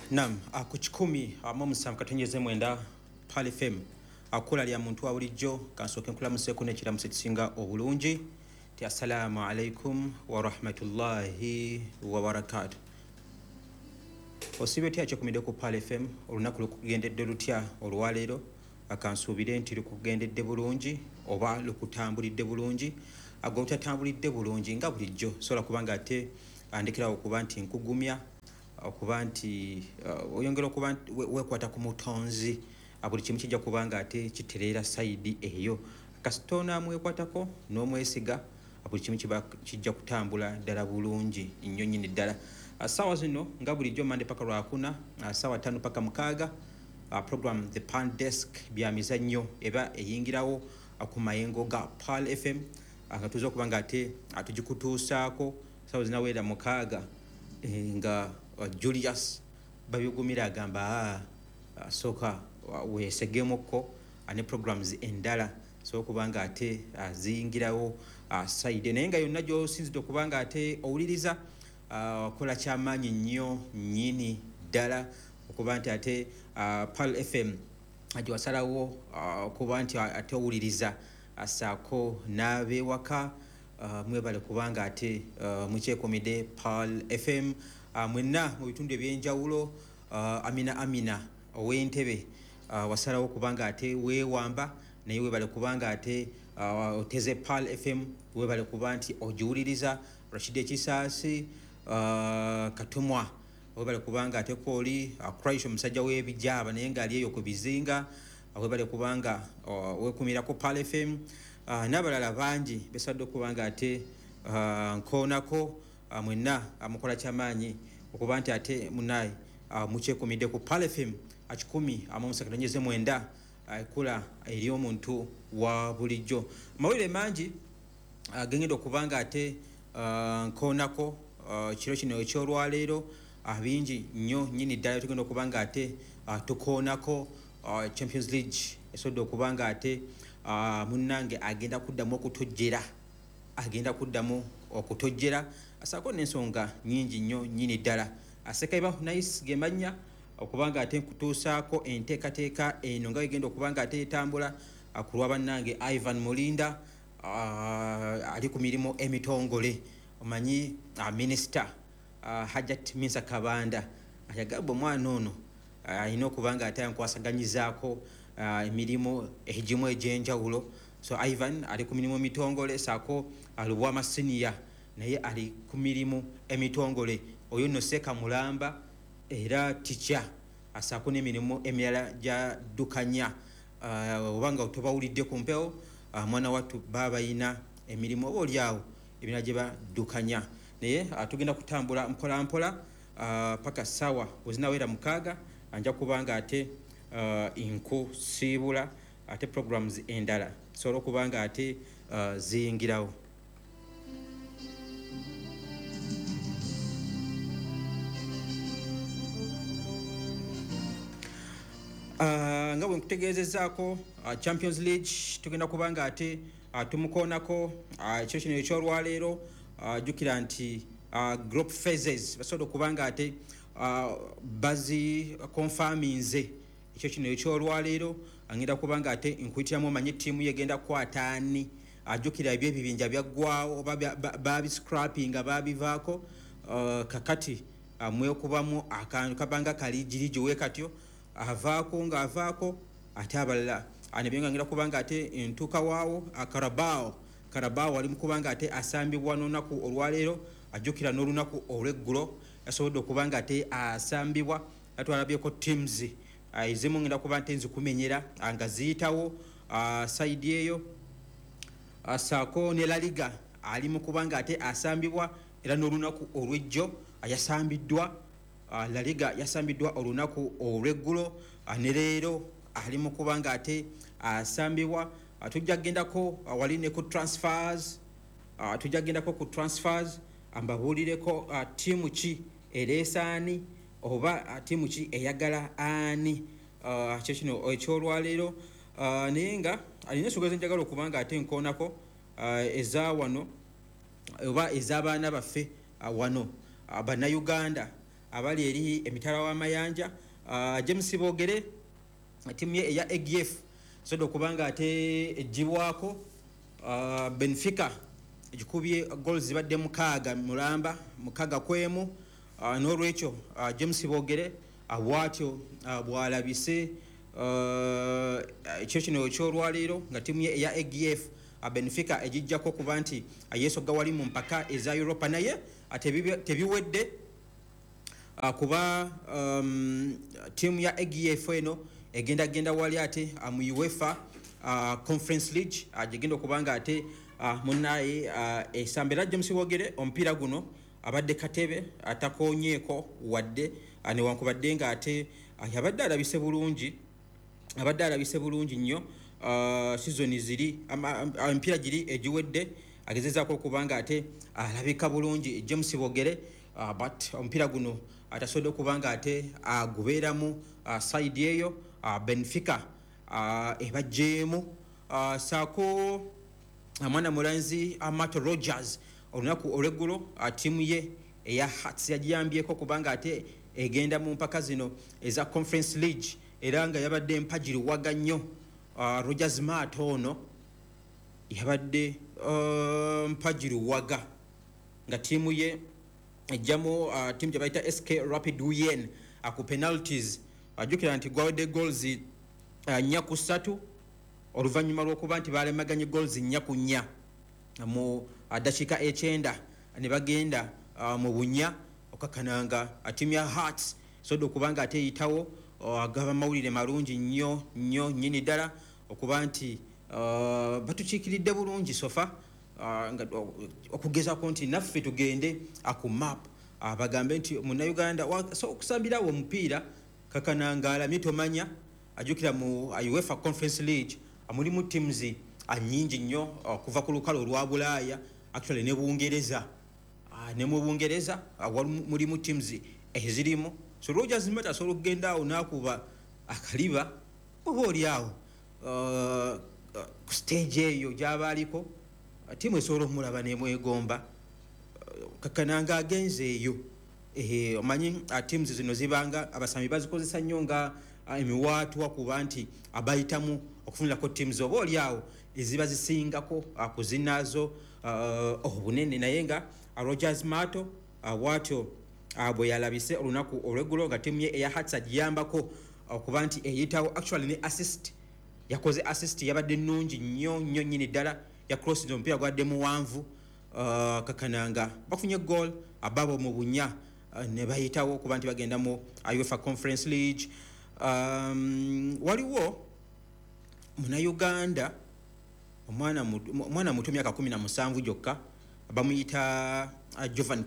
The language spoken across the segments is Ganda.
Nam ku 10:7 Pal FM akula lya muntu wa bulijjo kansooke nkulamuseeko n'ekiramuso ekisinga obulungi ti assalamu alaikum wa rahmatullahi wa barakatuh. Osibe tya kyekumidde ku Pal FM olunaku lukugendedde lutya olwaleero akansuubire nti lukugendedde bulungi oba lukutambulidde bulungi ag'obutatambulidde bulungi nga bulijjo sobola kubanga ate andekerawo okuba nti nkugumya okuba nti oyongera okuba wekwata ku mutonzi buli kimu kijja kubanga ate kitereera sayidi eyo kasitona mwekwatako n'omwesiga buli kimu kijja kutambula ddala bulungi nnyo nnyini ddala. Sawa zino nga bulijjo Monday paka Lwakuna sawa 5 paka 6 program The Pan Desk bya mizannyo eba eyingirawo ku mayengo ga Pal FM nga tuzo kubanga ate atugikutuusaako sawa zina wera 6 nga Julius babigumira agamba soka wesegemoko ane programs endala so kubanga ate ziyingirawo side naye nga yonna gy'osinzidde okubanga ate owuliriza kola kyamaanyi nnyo nnyini ddala okuba nti ate Pal FM gyewasalawo okuba nti ate owuliriza asaako n'abeewaka mwebale kubanga ate mukyekomide Pal FM mwenna mu bitundu ebyenjawulo amina ow'entebe wasalawo kubanga ate weewamba naye webale kubanga ate oteze Pal FM webale kuba nti ogiwuliriza Rashid Ekisaasi Katumwa webale kubanga ate kooli Christ omusajja w'ebijaba naye ng'ali eyo ku bizinga webale kubanga wekumira ku Pal FM n'abalala bangi besadde okubanga ate nkoonako mwenna mukola kyamaanyi okuba nti ate munaye mukyekomidde ku Pal FM 10:9 ekula eri omuntu wa bulijjo. Mawulire mangi gengedde okubanga ate nkoonako kiro kino ekyolwaleero bingi nnyo nnyini ddala tugenda okubanga ate tukoonako Champions League esodde okubanga ate munnange agenda kuddamu okutojjera asaako n'ensonga nnyingi nnyo nnyini ddala. Sekaiba nice gemanya okubanga ate nkutuusaako enteekateeka eno nga wegenda okubanga ate etambula ku lwa bannange Ivan Mulinda ali ku mirimu emitongole omanyi minisita Hajat Minsa Kabanda ayagamba omwana ono alina okubanga ate yankwasaganyizaako emirimu egimu egyenjawulo. So Ivan ali ku mirimu emitongole saako alubwa amasiniya naye ali ku mirimu emitongole oyo nno Seka Mulamba era ticha asaako n'emirimu emirala gya ddukanya obanga tobawulidde ku mpewo mwana wattu baba bayina emirimu oba oliawo ebirala gye baddukanya naye tugenda kutambula mpolampola paka ssaawa wezinawera 6 anja kubanga ate nkusiibula ate programs endala sobola okubanga ate ziyingirawo. Nga bwe nkutegeezezaako Champions League tugenda kubanga ate tumukoonako ekyo kino ekyolwaleero jjukira nti group phases basobola okubanga ate bazi confirminze ekyo kino ekyolwaleero angenda kubanga ate nkuyitiramu omanyi ttiimu yegenda kukwata ani ajjukira ebyo ebibinja byaggwawo oba babiscrappinga babivaako kakati mwekubamu akantu kabanga kalijiriji wekatyo avaako ate abalala anebyenga ngira kubanga ate entuuka waawo Karabao ali mukubanga ate asambibwa n'olunaku olwaleero ajjukira n'olunaku olw'eggulo yasobodde okubanga ate asambibwa atwalabyeko teams ezimu ngenda kuba nte nzikumenyera nga ziyitawo sayidi eyo saako ne La Liga ali mukubanga ate asambibwa era n'olunaku olw'ejjo yasambiddwa La Liga yasambiddwa olunaku olw'eggulo ne leero ali mukubanga ate asambibwa. Tujja gendako wali ne ku transfers ambabuulireko tiimu ki ereesa ani oba tiimu ki eyagala ani kyo kino ekyolwaleero naye nga alina ensonga zenjagala okubanga ate nkoonako eza wano oba ez'abaana baffe wano bannayuganda abali eri emitala w'amayanja. James Bogere timu ye eya AGF sodo okubanga ate ejibwako Benfica ejikubye goals zibadde mukaaga mulamba mukaaga kwemu. N'olwekyo James Bogere bwatyo bwalabise ekyo kino ekyolwaleero nga timu ye eya AGF Benfica ejijjako kuba nti yeesogga wali mu mpaka eza Europa naye tebiwedde kuba timu ya AGF eno egenda wali ate mu UEFA Conference League agenda okubanga ate munaye esambera James Bogere omupiira guno abadde katebe atakonyeeko wadde newankubadde nga ate abadde alabise bulungi nnyo season ziri emipiira giri egiwedde agezezaako okubanga ate alabika bulungi James Bogere but omupiira guno atasobodde okubanga ate agubeeramu side eyo Benfica ebajjeemu saako mwana mulanzi Matt Rogers olunaku olweggulo tiimu ye eya Hearts yagiyambyeko kubanga ate egenda mu mpaka zino eza Conference League era nga yabadde mpagiruwaga nnyo. Rogers Matt ono yabadde mpagiruwaga nga tiimu ye ejjamu tiimu gye bayita SK Rapid Wien ku penalties ajjukira nti gwawadde goals 4-3 oluvannyuma lw'okuba nti balemaganye goals 4-4 mu dakiika 9 ne bagenda mu bunya okakkananga tiimu ya Hearts sodde okubanga ate eyitawo agaba mawulire malungi nnyo nnyini ddala okuba nti batukiikiridde bulungi sofa okugezaako nti naffe tugende ku map bagambe nti munnayuganda okusambirawo omupiira kakananga alamye tomanya ajjukira mu UEFA Conference League mulimu teams nyingi nnyo okuva ku lukalo olwa Bulaaya actually ne Bungereza ne mu Bungereza mulimu teams ezirimu. So Rogers Matt asobola okugenda awo n'akuba akaliba oba oli awo ku stage eyo gy'abaaliko tiimu esobola okumulaba n'emwegomba kakananga agenze eyo. Omanyi teams zino zibanga abasambi bazikozesa nnyo nga emiwaatwa kuba nti abayitamu okufunirako teams oba oli awo eziba zisingako kuzinaazo obunene naye nga Rogers Matt bwatyo bwe yalabise olunaku olweggulo nga tiimu ye eya Hearts agiyambako okuba nti eyitawo actually ne assist yakoze assist yabadde nnungi nnyo nnyini ddala ya crossing omupiira gwadde muwanvu kakananga bafunye goal ababo mu bunya ne bayitawo okuba nti bagenda mu UEFA Conference League. Waliwo Munnayuganda omwana muto myaka 17 gyokka bamuyita Jovan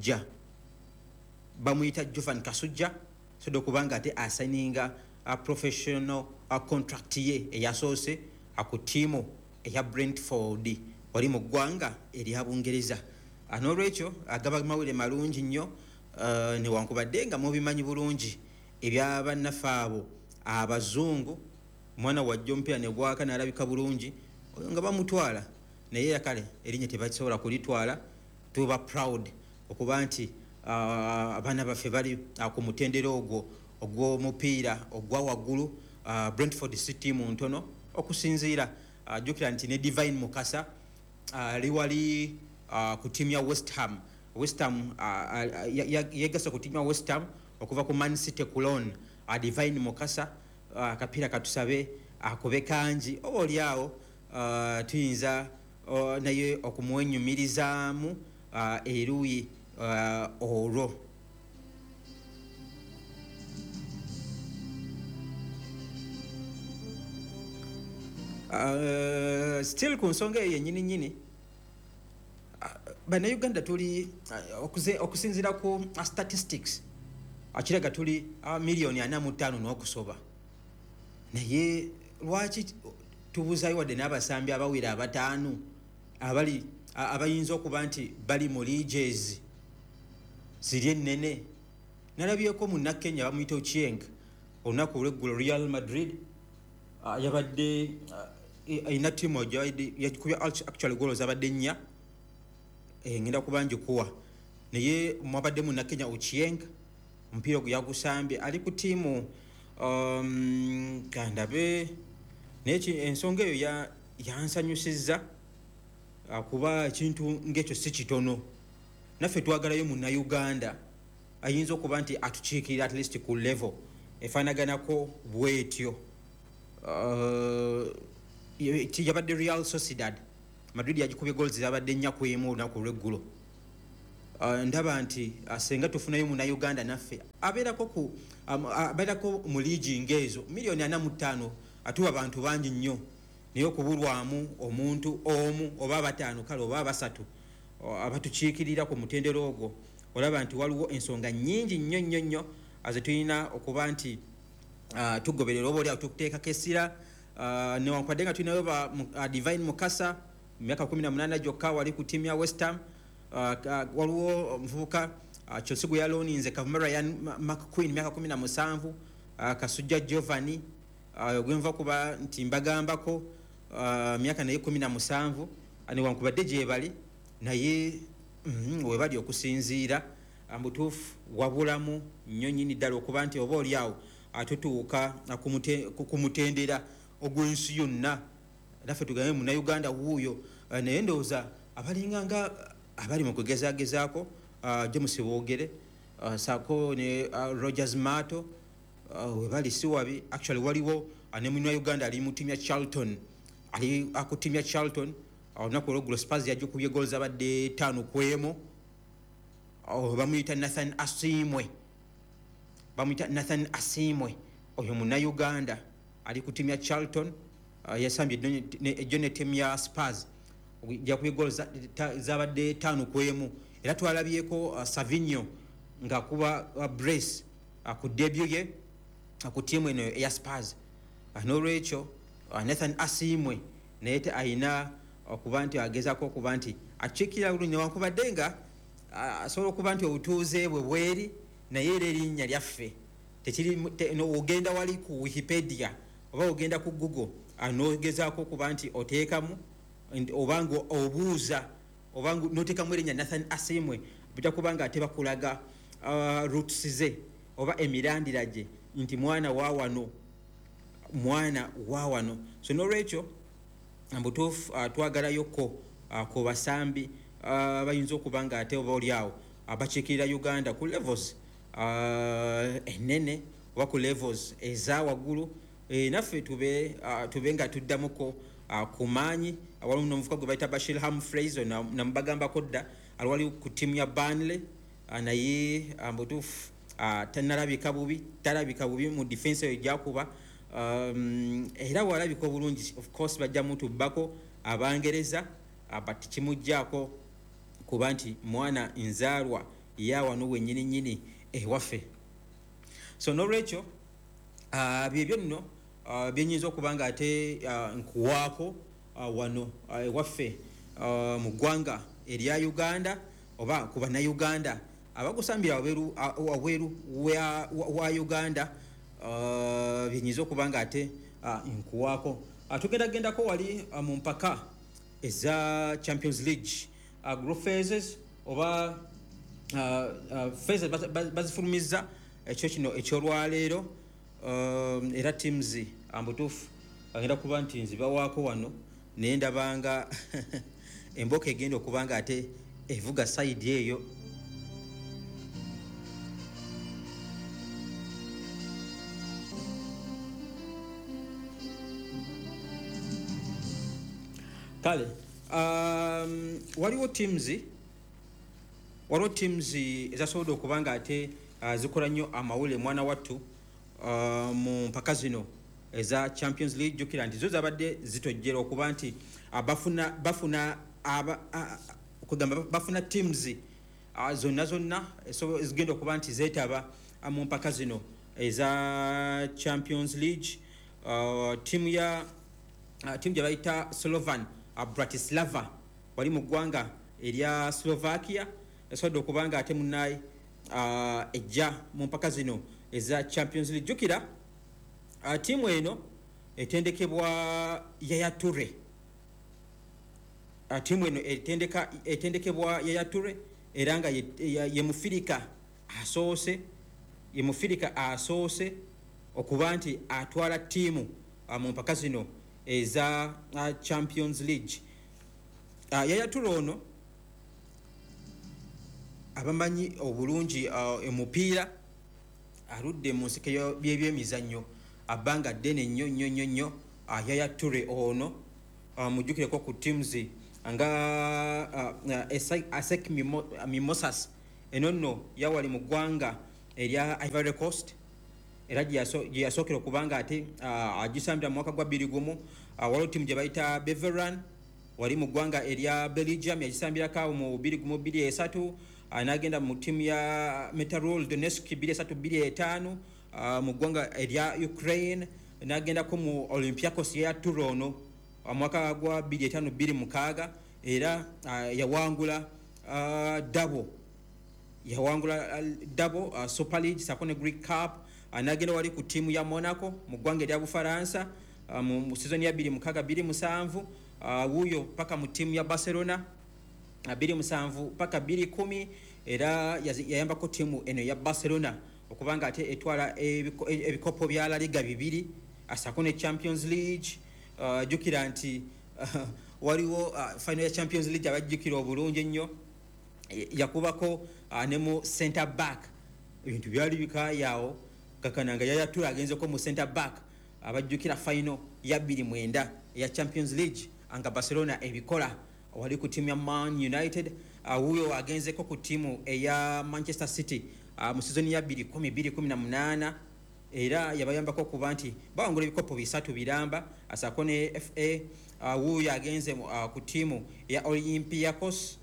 Kasujja sodde okubanga ate asigninga professional contract ye eyasoose ku tiimu eya Brentford wali mu ggwanga erya Bungereza. N'olwekyo agaba mawulire malungi nnyo newankubadde nga mubimanyi bulungi ebya bannaffe abo abazungu mwana wajja omupiira ne gwaka n'alabika bulungi nga bamutwala naye yakale erinnya tebakisobola kulitwala. Tuba proud okuba nti abaana baffe bali ku mutendero ogwo ogw'omupiira ogwa waggulu. Brentford si ttiimu ntono okusinziira jjukira nti ne Divine Mukasa ali wali ku ttiimu ya West Ham yegase ku ttiimu ya West Ham okuva ku Man City ku loan. Divine Mukasa akapiira katusabe akobe kangi oba oli awo tuyinza naye okumwenyumirizaamu eruuyi olwo. Still ku nsonga eyo yennyini bannayuganda tuli okusinziira ku statistics akiraga tuli miliyoni 45 n'okusoba naye lwaki tubuuzayo wadde n'abasambi abawera 5 abayinza okuba nti bali mu leagues ziri ennene. Nalabyeko munnakenya bamuyita Ochieng olunaku olweggulo Real Madrid yabadde ayina ttiimu yakubya actually goals abadde 4 ngenda kuba njikuwa naye mwabadde munnakenya Ochieng omupiira gwe yagusambye ali ku ttiimu kandabe naye ensonga eyo yansanyusizza kuba ekintu ng'ekyo si kitono naffe twagalayo munnayuganda ayinza okuba nti atukiikirira at least ku level efaanaganako bwetyo yabadde Real Sociedad Madrid yagikubye goals zabadde 4-1 olunaku lw'eggulo ndaba nti senga tufunayo munnayuganda naffe abeerako mu liigi ng'ezo miliyoni 45 atuwa abantu bangi nnyo naye okubulwamu omuntu omu oba abataano kale oba abasatu abatukiikirira ku mutendero ogwo olaba nti waliwo ensonga nnyingi nnyo ze tulina okuba nti tugoberera oba oliawo tukuteekako essira newankubadde nga tulinayo Divine Mukasa mu myaka 18 gyokka wali ku ttiimu ya West Ham waliwo omuvubuka Chelsea gwe yalooninze Kavuma Ryan McQueen myaka 17 Kasujja Giovanni gwenva kuba nti mbagambako myaka naye 17 newankubadde gye bali naye webali okusinziira mutuufu wabulamu nnyo nnyini ddala okuba nti oba oliawo atutuuka kumutendera ogw'ensi yonna naffe tugambe munnayuganda wuuyo naye ndowooza abalinganga abali mu kugezaagezaako James Boogere saako ne Rogers Mato webali si wabi actually waliwo ne munnayuganda ali mu ttiimu ya Charlton ali ku ttiimu ya Charlton olunaku olw'eggulo Spurs yagikubye goal zabadde 5-1 bamuyita Nathan Asimwe oyo munnayuganda ali ku ttiimu ya Charlton yasambye ejjo ne ttiimu ya Spurs jakubye goal zabadde 5-1 era twalabyeko Savinho ng'akuba brace ku debut ye ku ttiimu eno eya Spurs n'olwekyo Nathan Asimwe naye ayina okuba nti agezaako okuba nti akiikirira bulungi newankubadde nga asobola okuba nti obutuuze bwe bweri naye era erinnya lyaffe ogenda wali ku Wikipedia oba ogenda ku Google n'ogezaako okuba nti oteekamu obanga obuuza obanga n'oteekamu erinnya Nathan Asimwe bijja kuba nga ate bakulaga roots ze oba emirandira gye nti mwana wa wano so n'olwekyo mbutuufu twagalayoko ku basambi bayinza okuba nga ate oba oliawo abakiikirira Uganda ku levels ennene oba ku levels eza waggulu naffe tube nga tuddamuko ku maanyi waliwo n'omuvuka gwe bayita Bashir Humphreys namubagambako dda aliwali ku ttiimu ya Burnley naye mbutuufu talabika bubi mu defense eyo gyakuba era walabika obulungi of course bajja mutubbako Abangereza but kimugjaako kuba nti mwana nzaalwa yawano wennyini ewaffe so n'olwekyo byebyo nno byenyinza okuba nga ate nkuwaako wano ewaffe mu ggwanga erya Uganda oba ku bannayuganda abagusambira wabweru wa Uganda byenyinza okuba nga ate nkuwaako tugendagendako wali mu mpaka eza Champions League group phases oba phases bazifulumizza ekyo kino ekyolwaleero era teams ambutuufu agenda kuba nti nzibawaako wano naye ndabanga emboka egenda okuba nga ate evuga side eyo kale waliwo teams ezasobodde okuba nga ate zikola nnyo amawule mwana wattu mu mpaka zino eza Champions League jjukira nti zo zabadde zitojjera okuba nti bafuna teams zonna zigenda okuba nti zeetaba mu mpaka zino eza Champions League tiimu gye bayita Slovan Bratislava wali mu ggwanga erya Slovakia esobodde okuba nga ate munnaye ejja mu mpaka zino eza Champions League jjukira tiimu eno etendekebwa Yaya Toure tiimu eno etendekebwa Yaya Toure era nga ye Mufirika asoose ye mufirika asoose okuba nti atwala ttiimu mu mpaka zino eza Champions League. Yaya Toure ono abamanyi obulungi omupiira aludde mu nsiko by'ebyemizannyo abbanga ddene nnyo. Yaya Toure ono mujjukireko ku teams nga ASEC Mimosas eno nno yawali mu ggwanga erya Ivory Coast era gye yasookera okubanga ate agisambira mu mwaka gwa 2001. Waliwo ttiimu gye bayita Beveran wali mu ggwanga erya Belgium yagisambirako mu 2023. N'agenda mu ttiimu ya Meteorol Donetsk 23-25 mu ggwanga erya Ukraine. N'agendako mu Olympiacos ya Toure ono mwaka gwa 2005-2006 era yawangula double Super League sako ne Greek Cup. N'agenda wali ku ttiimu ya Monaco mu ggwanga erya Bufaransa mu season ya 2006-2007. Wuuyo paka mu ttiimu ya Barcelona 2007 paka 2010 era yayambako ttiimu eno ya Barcelona okubanga ate etwala ebikopo bya La Liga 2 asako ne Champions League. Jukira nti waliwo final ya Champions League abajjukira obulungi ennyo yakubako ne mu center back ebintu byali bikayaawo kakananga Yaya Toure agenzeko mu center back abajjukira final ya 2009 ya Champions League anga Barcelona ebikola wali ku ttiimu ya Man United. Wuuyo agenzeko ku ttiimu eya Manchester City mu season ya 2010-2018 era yabayambako okuba nti bawangula ebikopo 3 biramba asako ne FA. Wuuyo agenze ku ttiimu ya Olympiacos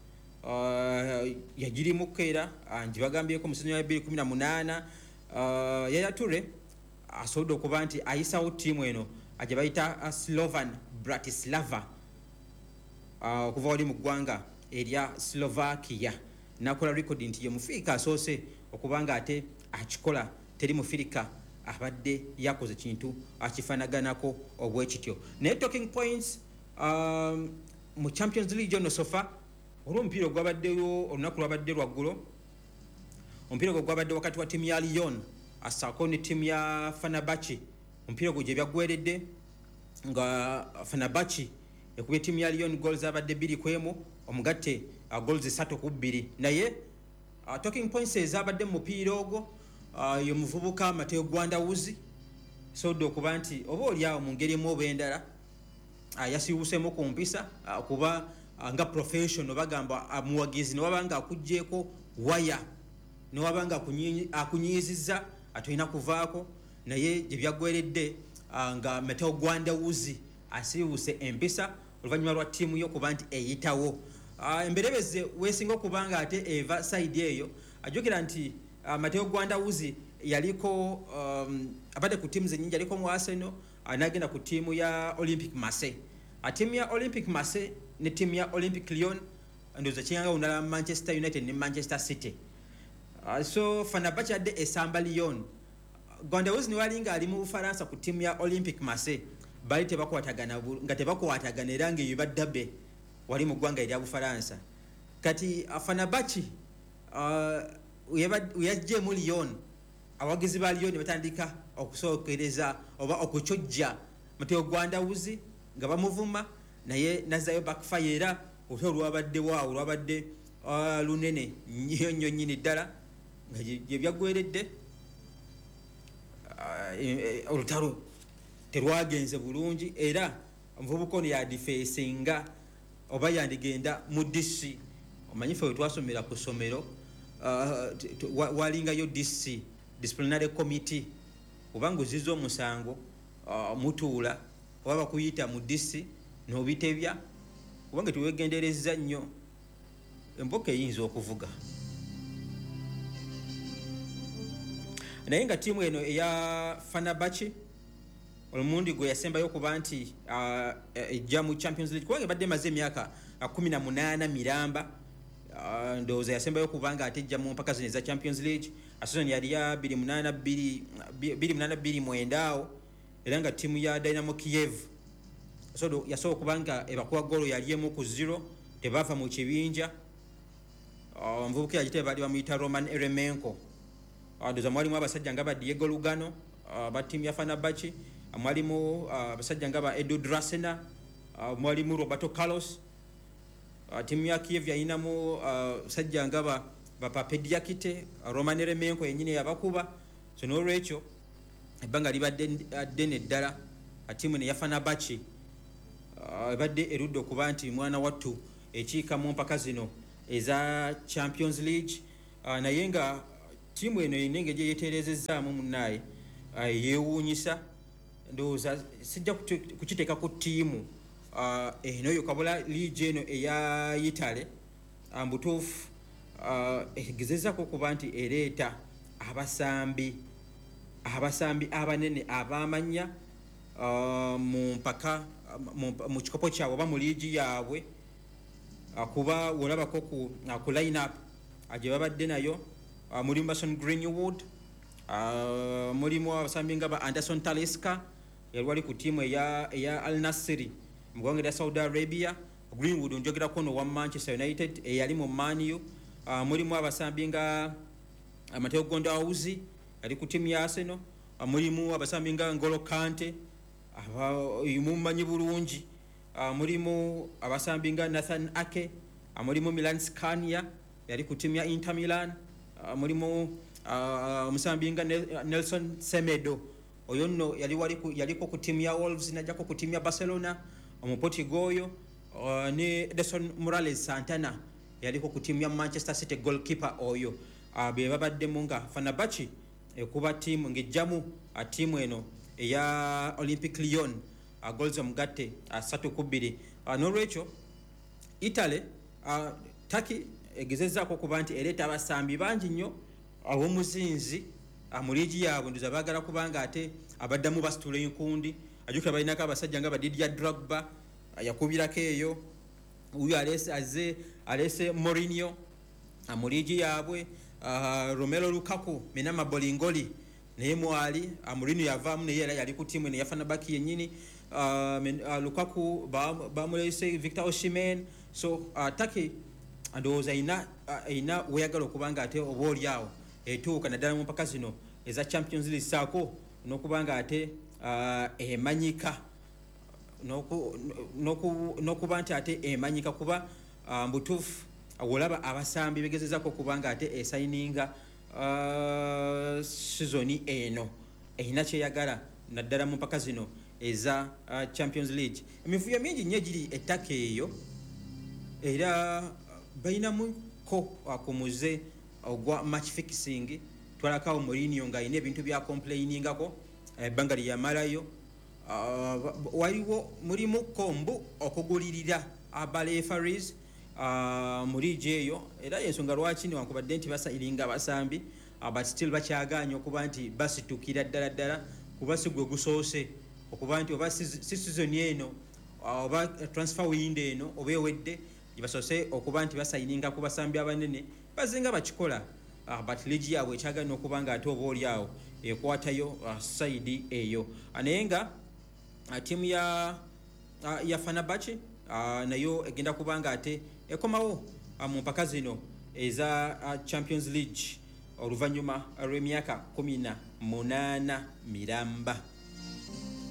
yagirimuko era ngibagambyeko mu season ya 2018. Yaya Toure asobodde okuba nti ayisawo ttiimu eno gye bayita Slovan Bratislava okuva wali mu ggwanga erya Slovakia. Nakola record nti ye mufirika asoose okubanga ate akikola, teri mufirika abadde yakoze kintu akifanaganako obwekityo. Naye talking points mu Champions League ono sofa olw'omupiira ogwabaddeyo olunaku lwabadde lwaggulo. Omupiira gwabadde wakati wa ttiimu ya Lyon asako ne ttiimu ya Fenerbahce. Omupiira gwe gye byaggweredde nga Fenerbahce ekubye ttiimu ya Lyon goals abadde 2-1 omugatte goals 3-2. Naye talking points ezabadde mu mupiira ogwo ye muvubuka Mateo Gwandawuzi sodde okuba nti oba oliawo mu ngeri emu oba endala yasiiwuseemu ku mpisa kuba nga professional bagamba muwagizi newabanga akugjeeko waya newabanga akunyizizza atolina kuvaako. Naye gye byaggweredde nga Mateo Gwandawuzi asiiwuse empisa oluvannyuma lwa ttiimu yo okuba nti eyitawo. Emberebeze weesinga okuba nga ate eva side eyo ajjukira nti Mateo Gwandawuzi yaliko abadde ku ttiimu zennyingi, yaliko mu Arsenal n'agenda ku ttiimu ya Olympic Marseille. Ttiimu ya Olympic Marseille ne ttiimu ya Olympic Lyon ndowooza kiyanga unala Manchester United ne Manchester City. So Fenerbahce adde esamba Lyon. Gwandawuzi niwali nga ali mu Bufaransa ku ttiimu ya Olympic Marseille bali tebakwatagana nga tebakwatagana era nga ebaddabe wali mu ggwanga erya Bufaransa. Kati Fenerbahce yajjemu Lyon, abawagizi ba Lyon batandika okusookereza oba okucojja Mateo Gwandawuzi nga bamuvuma, naye nazzayo backfire era olutalo lwabadde waawo lwabadde lunene nnyo nnyini ddala nga gye byaggweredde olutalo terwagenze bulungi era omuvubuka ono yadifeesinga oba yandigenda mu DC. Omanyi ffe we twasomera ku ssomero walingayo DC disciplinary committee kubanga oziza omusango mutuula oba bakuyita mu DC n'obitebya kubanga tewegendereza nnyo emboka eyinza okuvuga. Naye nga ttiimu eno eya Fenerbahce olumundi gwe yasembayo okuba nti ejja mu Champions League kubanga ebadde emaze emyaka 18 miramba. Ndowooza yasembayo okuba nga ate ejja mu mpaka zino eza Champions League. Season yali ya 2008-2009 awo era nga ttiimu ya Dynamo Kiev yasobola okuba nga ebakuwa goolo yali 1-0 tebava mu kibinja. Omuvubuka yagitebe baali bamuyita Roman Eremenko ndoza mwalimu abasajja nga ba Diego Lugano ba timu ya Fenerbahce, mwalimu abasajja nga ba Edu Drasena, mwalimu Roberto Carlos, timu ya Kiev yayinamu abasajja nga ba Pape Diakite, Roman Eremenko yennyini yabakuba. So n'olwekyo ebbanga libadde ddene ddala timu ne ya Fenerbahce ebadde erudde okuba nti mwana wattu ekiika mu mpaka zino eza Champions League, naye nga timu eno erina engeri yeetereezezzaamu munnaye yeewuunyisa. Ndowooza sijja kukiteeka ku ttiimu eno yo kabula liigi eno eya Italy mbutuufu egezezzaako okuba nti ereeta abasambi abanene abamanya mu mpaka mu kikopo kyabwe oba mu liigi yaabwe, kuba wolabako ku line up gye babadde nayo mulimu Mason Greenwood, mulimu abasambi nga ba Anderson Talisca yali wali ku ttiimu eya Al Nassr mu ggwanga lya Saudi Arabia. Greenwood njogerako no wa Manchester United eyali mu Man U. Mulimu abasambi nga Matteo Gondouzi yali ku ttiimu ya Arsenal. Mulimu abasambi nga N'Golo Kante mumanyi bulungi. Mulimu abasambi nga Nathan Ake, mulimu Milan Skriniar yali ku ttiimu ya Inter Milan. Mulimu omusambi nga Nelson Semedo, oyo nno yaliko ku ttiimu ya Wolves najjako ku ttiimu ya Barcelona. Omuportigoyo ne Edson Morales Santana yaliko ku ttiimu ya Manchester City goalkeeper oyo. Be babaddemu nga Fenerbahce ekuba ttiimu ng'ejjamu ttiimu eno eya Olympic Lyon goals omugatte 3-2. N'olwekyo Italy Turkey egezezzaako okuba nti ereeta abasambi bangi nnyo ab'omuzinzi mu liigi yaabwe. Ndoza baagala kubanga ate abaddamu basitula enkundi. Ajjukira balinako abasajja nga ba Didier Drogba yakubirako eyo, huyu alese Mourinho mu liigi yaabwe, Romelu Lukaku Menama Bolingoli naye mwali Mourinho yavaamu naye era yali ku ttiimu eno ya Fenerbahce yennyini. Lukaku bamulese Victor Osimhen. So Turkey ndowooza ayina weyagala okubanga ate oba oliawo etuuka naddala mu mpaka zino eza Champions League, saako n'okubanga ate emanyika n'okuba nti ate emanyika kuba mbutuufu olaba abasambi begezezako okubanga ate esayininga sizoni eno erina kyeyagala naddala mu mpaka zino eza Champions League. Emivuyo mingi nnyo egiri ettaka eyo era bayinamuko ku muze ogwa match fixing. Twalakawo Mourinho ng'alina ebintu bya complainingako ebbanga lyamalayo. Waliwo mulimu kombu okugulirira abareferees mu liigi eyo, era yensonga lwaki newankubadde nti basayiringa abasambi but still bakyagaanya okuba nti basitukira ddala kuba si gwe gusoose okuba nti oba si season eno oba transfer window eno oba ewedde gibasoose okuba nti basayininga ku basambi abanene bazinga bakikola. But liigi yaabwe ekyagaanya okuba nga ate oba oliawo ekwatayo side eyo. Naye nga ttiimu ya Fenerbahce nayo egenda kubanga ate ekomawo mu mpaka zino eza Champions League oluvannyuma lw'emyaka 18 miramba.